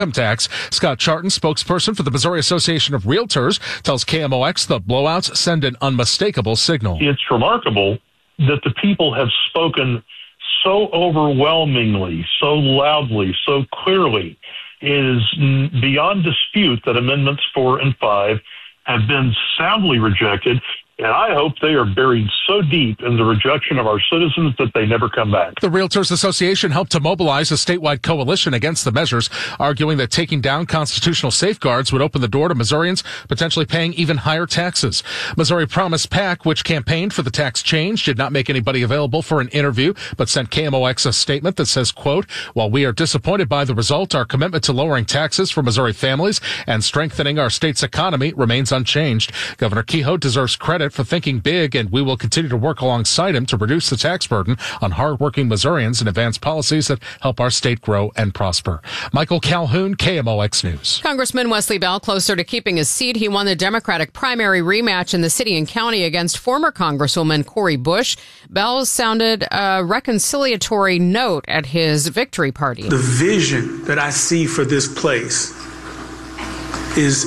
income tax. Scott Charton, spokesperson for the Missouri Association of Realtors, tells KMOX the blowouts send an unmistakable signal. It's remarkable that the people have spoken so overwhelmingly, so loudly, so clearly. It is beyond dispute that Amendments 4 and 5 have been soundly rejected, and I hope they are buried so deep in the rejection of our citizens that they never come back. The Realtors Association helped to mobilize a statewide coalition against the measures, arguing that taking down constitutional safeguards would open the door to Missourians potentially paying even higher taxes. Missouri Promise PAC, which campaigned for the tax change, did not make anybody available for an interview, but sent KMOX a statement that says, quote, "While we are disappointed by the result, our commitment to lowering taxes for Missouri families and strengthening our state's economy remains unchanged. Governor Kehoe deserves credit for thinking big, and we will continue to work alongside him to reduce the tax burden on hardworking Missourians and advance policies that help our state grow and prosper." Michael Calhoun, KMOX News. Congressman Wesley Bell closer to keeping his seat. He won the Democratic primary rematch in the city and county against former Congresswoman Cori Bush. Bell sounded a reconciliatory note at his victory party. The vision that I see for this place is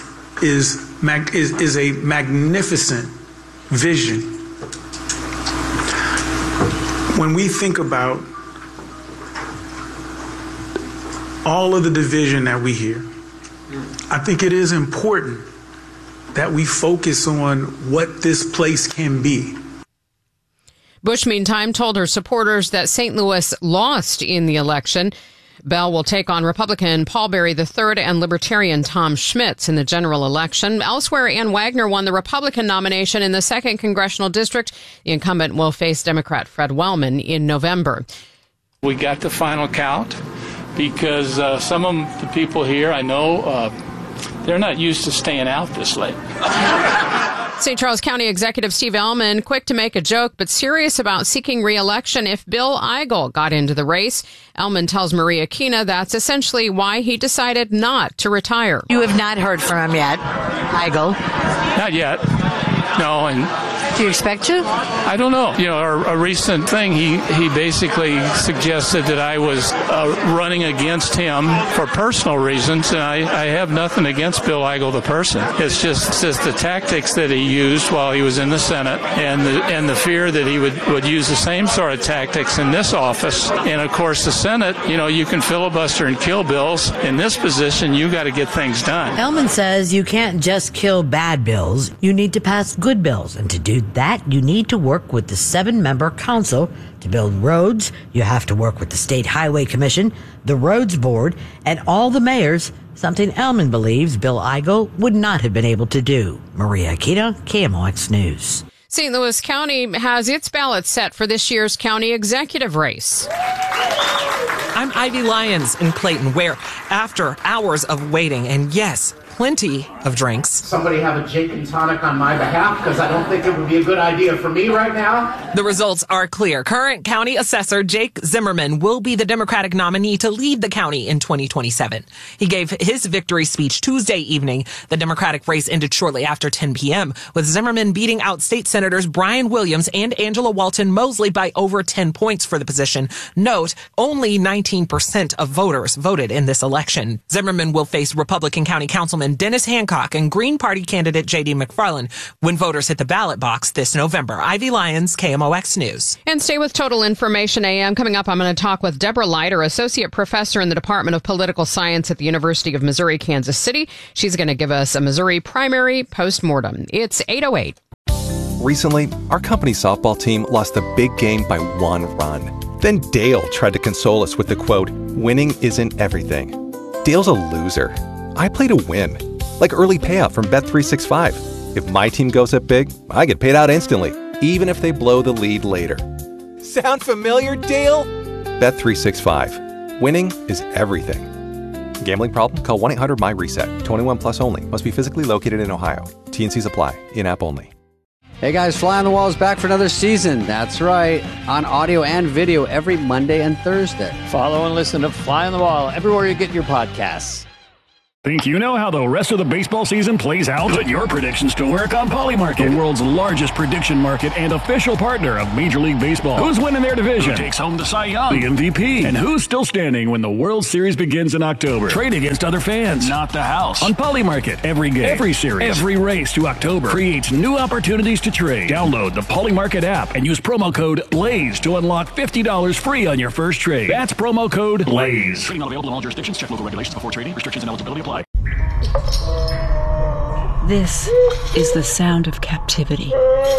a magnificent vision. When we think about all of the division that we hear, I think it is important that we focus on what this place can be. Bush, meantime, told her supporters that St. Louis lost in the election. Bell will take on Republican Paul Berry III and Libertarian Tom Schmitz in the general election. Elsewhere, Ann Wagner won the Republican nomination in the 2nd Congressional District. The incumbent will face Democrat Fred Wellman in November. We got the final count because some of the people here, I know, they're not used to staying out this late. St. Charles County Executive Steve Ellman, quick to make a joke, but serious about seeking re-election if Bill Eigel got into the race. Ellman tells Maria Kina that's essentially why he decided not to retire. You have not heard from him yet, Eigel? Not yet. No, and do you expect to? I don't know. You know, a recent thing, he basically suggested that I was running against him for personal reasons, and I have nothing against Bill Eigel, the person. It's just the tactics that he used while he was in the Senate, and the fear that he would use the same sort of tactics in this office. And of course, the Senate, you know, you can filibuster and kill bills. In this position, you got to get things done. Ellman says you can't just kill bad bills. You need to pass good bills, and to do that, you need to work with the 7-member council to build roads. You have to work with the State Highway Commission, the Roads Board, and all the mayors, something Ellman believes Bill Eigel would not have been able to do. Maria Akita, KMOX News. St. Louis County has its ballot set for this year's county executive race. I'm Ivy Lyons in Clayton, where after hours of waiting, and yes, plenty of drinks. Somebody have a gin and tonic on my behalf, because I don't think it would be a good idea for me right now. The results are clear. Current county assessor Jake Zimmerman will be the Democratic nominee to lead the county in 2027. He gave his victory speech Tuesday evening. The Democratic race ended shortly after 10 p.m., with Zimmerman beating out state senators Brian Williams and Angela Walton Mosley by over 10 points for the position. Note, only 19% of voters voted in this election. Zimmerman will face Republican County Councilman Dennis Hancock and Green Party candidate J.D. McFarland when voters hit the ballot box this November. Ivy Lyons, KMOX News. And stay with Total Information AM. Coming up, I'm going to talk with Deborah Leiter, Associate Professor in the Department of Political Science at the University of Missouri, Kansas City. She's going to give us a Missouri primary postmortem. It's 8:08. Recently, our company's softball team lost a big game by 1 run. Then Dale tried to console us with the quote, "Winning isn't everything." Dale's a loser. I play to win, like early payout from Bet365. If my team goes up big, I get paid out instantly, even if they blow the lead later. Sound familiar, Dale? Bet365. Winning is everything. Gambling problem? Call 1-800-MY-RESET. 21 plus only. Must be physically located in Ohio. T&Cs apply. In-app only. Hey guys, Fly on the Wall is back for another season. That's right. On audio and video every Monday and Thursday. Follow and listen to Fly on the Wall everywhere you get your podcasts. Think you know how the rest of the baseball season plays out? Put your predictions to work on Polymarket, the world's largest prediction market and official partner of Major League Baseball. Who's winning their division? Who takes home the Cy Young, the MVP? And who's still standing when the World Series begins in October? Trade against other fans, not the house. On Polymarket, every game, every series, every race to October creates new opportunities to trade. Download the Polymarket app and use promo code BLAZE to unlock $50 free on your first trade. That's promo code BLAZE. Trading not available in all jurisdictions. Check local regulations before trading. Restrictions and eligibility apply. This is the sound of captivity.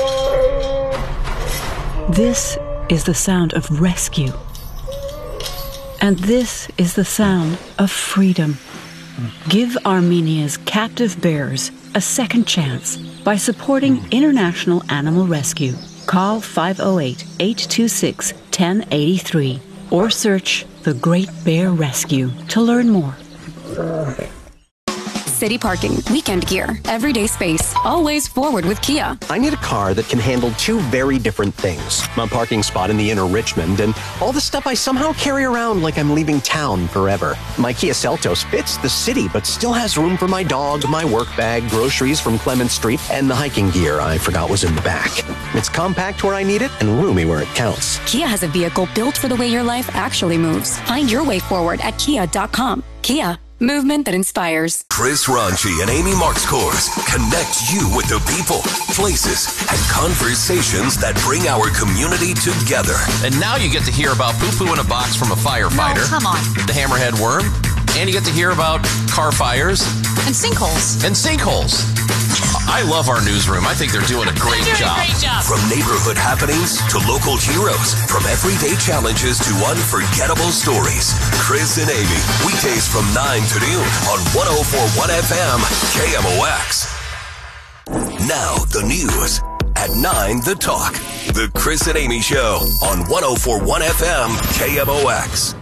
This is the sound of rescue. And this is the sound of freedom. Give Armenia's captive bears a second chance by supporting International Animal Rescue. Call 508-826-1083 or search The Great Bear Rescue to learn more. City parking, weekend gear, everyday space, always forward with Kia. I need a car that can handle two very different things. My parking spot in the inner Richmond and all the stuff I somehow carry around like I'm leaving town forever. My Kia Seltos fits the city but still has room for my dog, my work bag, groceries from Clement Street, and the hiking gear I forgot was in the back. It's compact where I need it and roomy where it counts. Kia has a vehicle built for the way your life actually moves. Find your way forward at kia.com. Kia. Movement that inspires. Chris Ranchi and Amy Marks Kors connect you with the people, places, and conversations that bring our community together. And now you get to hear about poo-poo in a box from a firefighter. No, come on. The hammerhead worm. And you get to hear about car fires. And sinkholes. I love our newsroom. I think they're doing a great job. From neighborhood happenings to local heroes, from everyday challenges to unforgettable stories. Chris and Amy, weekdays from 9 to noon on 104.1 FM KMOX. Now the news at 9, The Talk. The Chris and Amy Show on 104.1 FM KMOX.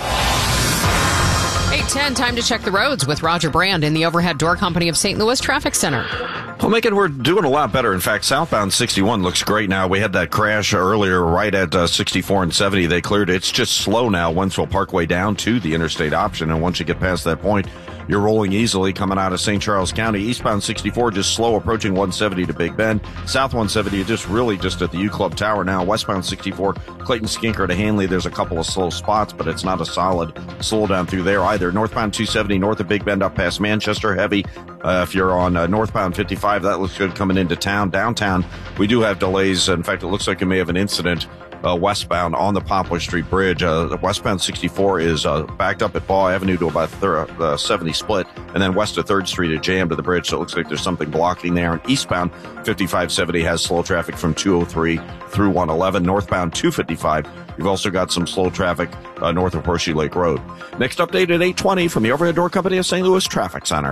8:10, time to check the roads with Roger Brand in the Overhead Door Company of St. Louis Traffic Center. Well, Megan, we're doing a lot better. In fact, southbound 61 looks great now. We had that crash earlier right at 64 and 70. They cleared it. It's just slow now, Wentzville Parkway down to the interstate option. And once you get past that point, you're rolling easily coming out of St. Charles County. Eastbound 64 just slow approaching 170 to Big Bend. South 170 just at the U Club Tower now. Westbound 64 Clayton Skinker to Hanley. There's a couple of slow spots, but it's not a solid slow down through there either. Northbound 270 north of Big Bend up past Manchester heavy. If you're on northbound 55, that looks good coming into town. Downtown, we do have delays. In fact, it looks like you may have an incident westbound on the Poplar Street Bridge. The westbound 64 is backed up at Ball Avenue to about 70 split, and then west of 3rd Street is jammed to the bridge, so it looks like there's something blocking there. And eastbound 5570 has slow traffic from 203 through 111. Northbound 255, you've also got some slow traffic north of Horseshoe Lake Road. Next update at 8:20 from the Overhead Door Company of St. Louis Traffic Center.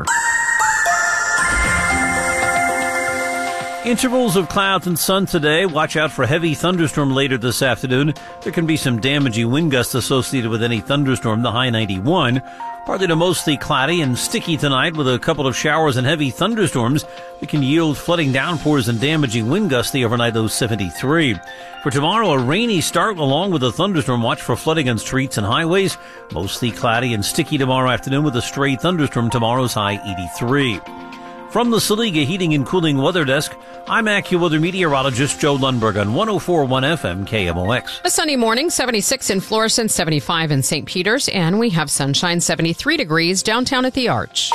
Intervals of clouds and sun today. Watch out for heavy thunderstorm later this afternoon. There can be some damaging wind gusts associated with any thunderstorm, the high 91. Partly to mostly cloudy and sticky tonight with a couple of showers and heavy thunderstorms that can yield flooding downpours and damaging wind gusts, the overnight low 73. For tomorrow, a rainy start along with a thunderstorm. Watch for flooding on streets and highways. Mostly cloudy and sticky tomorrow afternoon with a stray thunderstorm. Tomorrow's high 83. From the Saliga Heating and Cooling Weather Desk, I'm AccuWeather meteorologist Joe Lundberg on 104.1 FM KMOX. A sunny morning, 76 in Florissant, 75 in St. Peters, and we have sunshine, 73 degrees downtown at the Arch.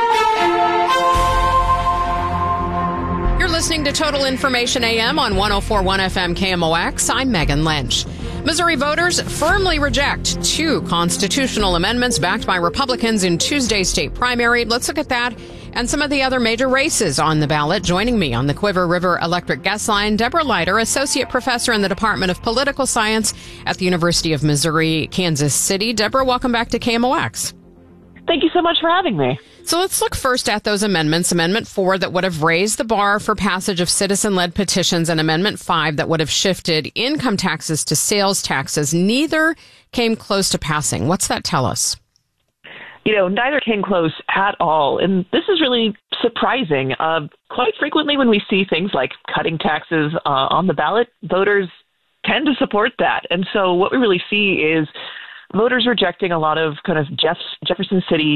You're listening to Total Information AM on 104.1 FM KMOX. I'm Megan Lynch. Missouri voters firmly reject 2 constitutional amendments backed by Republicans in Tuesday's state primary. Let's look at that and some of the other major races on the ballot. Joining me on the Quiver River Electric Guest Line, Deborah Leiter, Associate Professor in the Department of Political Science at the University of Missouri, Kansas City. Deborah, welcome back to KMOX. Thank you so much for having me. So let's look first at those amendments. Amendment 4 that would have raised the bar for passage of citizen-led petitions, and Amendment 5 that would have shifted income taxes to sales taxes. Neither came close to passing. What's that tell us? Neither came close at all. And this is really surprising. Quite frequently when we see things like cutting taxes on the ballot, voters tend to support that. And so what we really see is voters rejecting a lot of kind of Jefferson City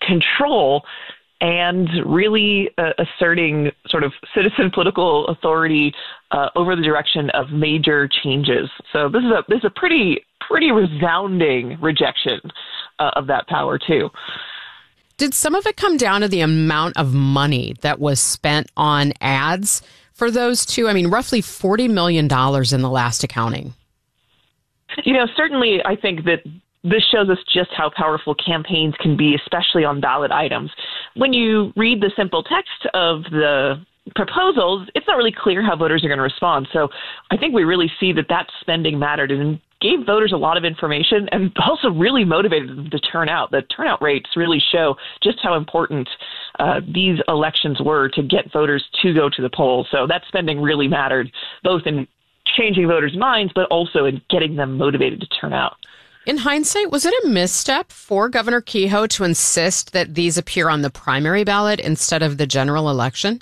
control and really asserting sort of citizen political authority over the direction of major changes. So this is a pretty resounding rejection of that power too. Did some of it come down to the amount of money that was spent on ads for those two? I mean, roughly $40 million in the last accounting. Certainly I think that this shows us just how powerful campaigns can be, especially on ballot items. When you read the simple text of the proposals, it's not really clear how voters are going to respond. So I think we really see that spending mattered and gave voters a lot of information and also really motivated them to turn out. The turnout rates really show just how important these elections were to get voters to go to the polls. So that spending really mattered, both in changing voters' minds, but also in getting them motivated to turn out. In hindsight, was it a misstep for Governor Kehoe to insist that these appear on the primary ballot instead of the general election?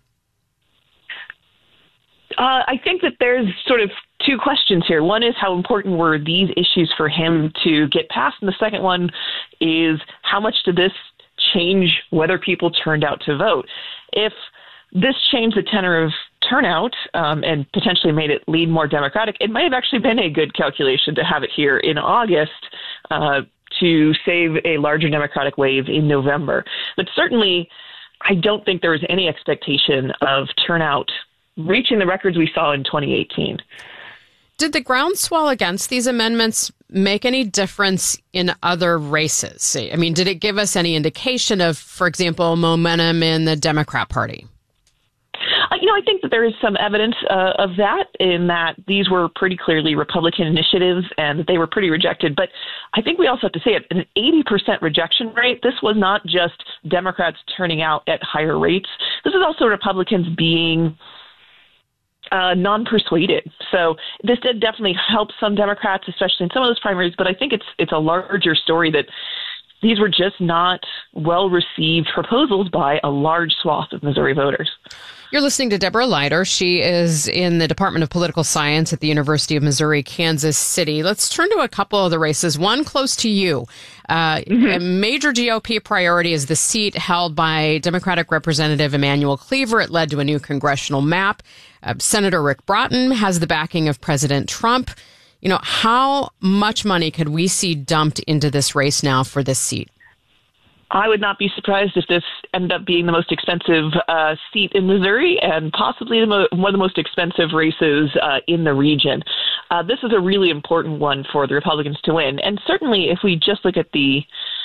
I think that there's sort of two questions here. One is how important were these issues for him to get past? And the second one is how much did this change whether people turned out to vote? If this changed the tenor of turnout and potentially made it lean more Democratic, it might have actually been a good calculation to have it here in August to save a larger Democratic wave in November. But certainly, I don't think there was any expectation of turnout reaching the records we saw in 2018. Did the groundswell against these amendments make any difference in other races? I mean, did it give us any indication of, for example, momentum in the Democrat Party? I think that there is some evidence of that, in that these were pretty clearly Republican initiatives and that they were pretty rejected. But I think we also have to say an 80% rejection rate. This was not just Democrats turning out at higher rates. This is also Republicans being non-persuaded. So this did definitely help some Democrats, especially in some of those primaries. But I think it's a larger story that these were just not well-received proposals by a large swath of Missouri voters. You're listening to Deborah Leider. She is in the Department of Political Science at the University of Missouri, Kansas City. Let's turn to a couple of the races, one close to you. A major GOP priority is the seat held by Democratic Representative Emanuel Cleaver. It led to a new congressional map. Senator Rick Broughton has the backing of President Trump. How much money could we see dumped into this race now for this seat? I would not be surprised if this ended up being the most expensive seat in Missouri and possibly one of the most expensive races in the region. This is a really important one for the Republicans to win. And certainly if we just look at the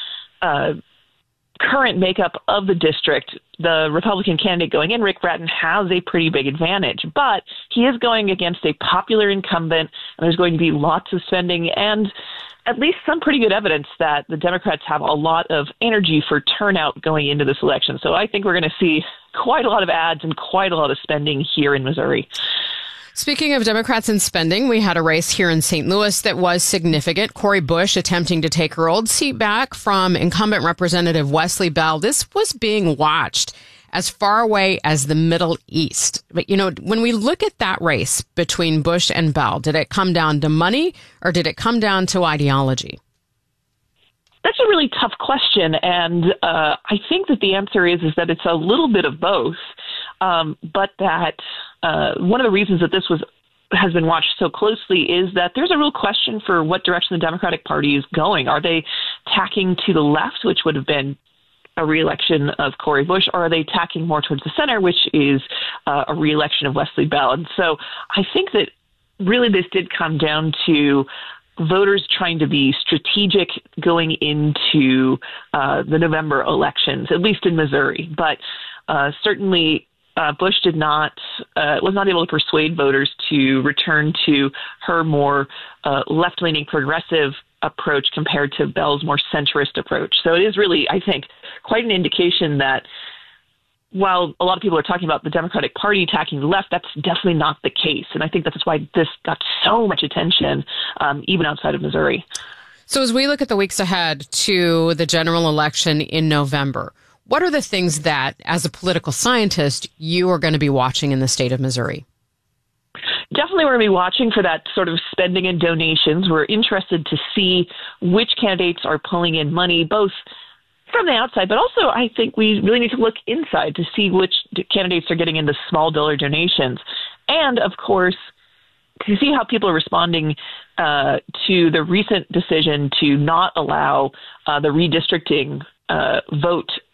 current makeup of the district, the Republican candidate going in, Rick Broughton, has a pretty big advantage. But he is going against a popular incumbent, and there's going to be lots of spending and at least some pretty good evidence that the Democrats have a lot of energy for turnout going into this election. So I think we're going to see quite a lot of ads and quite a lot of spending here in Missouri. Speaking of Democrats and spending, we had a race here in St. Louis that was significant. Cori Bush attempting to take her old seat back from incumbent Representative Wesley Bell. This was being watched as far away as the Middle East. But, when we look at that race between Bush and Bell, did it come down to money or did it come down to ideology? That's a really tough question. And I think that the answer is that it's a little bit of both. But that one of the reasons that this has been watched so closely is that there's a real question for what direction the Democratic Party is going. Are they tacking to the left, which would have been a re-election of Cori Bush, or are they tacking more towards the center, which is a re-election of Wesley Bell? And so I think that really this did come down to voters trying to be strategic going into the November elections, at least in Missouri. But certainly Bush was not able to persuade voters to return to her more left-leaning progressive approach compared to Bell's more centrist approach. So it is really, I think, quite an indication that while a lot of people are talking about the Democratic Party attacking the left, that's definitely not the case. And I think that's why this got so much attention, even outside of Missouri. So as we look at the weeks ahead to the general election in November, what are the things that, as a political scientist, you are going to be watching in the state of Missouri? Definitely we're going to be watching for that sort of spending and donations. We're interested to see which candidates are pulling in money, both from the outside, but also I think we really need to look inside to see which candidates are getting into small dollar donations. And, of course, to see how people are responding to the recent decision to not allow the redistricting vote